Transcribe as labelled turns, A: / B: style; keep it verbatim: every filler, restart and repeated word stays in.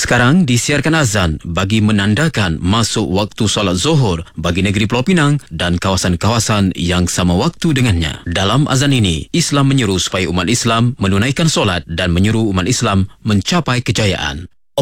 A: Sekarang disiarkan azan bagi menandakan masuk waktu solat Zuhur bagi negeri Pulau Pinang dan kawasan-kawasan yang sama waktu dengannya. Dalam azan ini, Islam menyeru supaya umat Islam menunaikan solat dan menyeru umat Islam mencapai kejayaan.